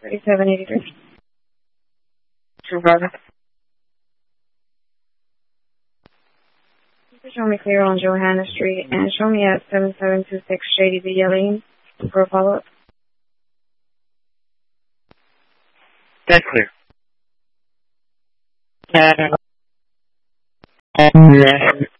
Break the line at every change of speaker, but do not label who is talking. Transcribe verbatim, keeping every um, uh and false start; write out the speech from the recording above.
thirty-seven eighty-three. True, brother. You can show me clear on Johanna Street and show me at seven seven two six Shady Villa Lane for a follow-up.
That's clear. Uh, and, uh,